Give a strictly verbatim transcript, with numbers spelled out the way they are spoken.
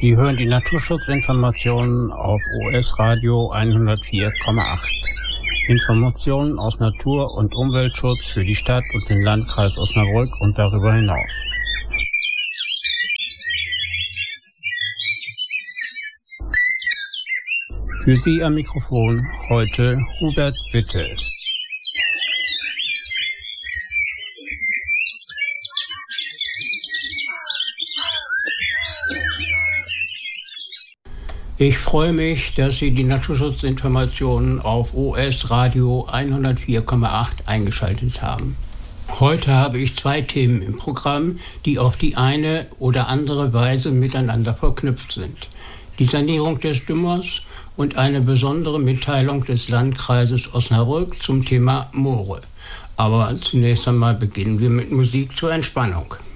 Sie hören die Naturschutzinformationen auf O S Radio hundertvier Komma acht. Informationen aus Natur- und Umweltschutz für die Stadt und den Landkreis Osnabrück und darüber hinaus. Für Sie am Mikrofon heute Hubert Witte. Ich freue mich, dass Sie die Naturschutzinformationen auf O S Radio hundertvier Komma acht eingeschaltet haben. Heute habe ich zwei Themen im Programm, die auf die eine oder andere Weise miteinander verknüpft sind. Die Sanierung des Dümmers und eine besondere Mitteilung des Landkreises Osnabrück zum Thema Moore. Aber zunächst einmal beginnen wir mit Musik zur Entspannung.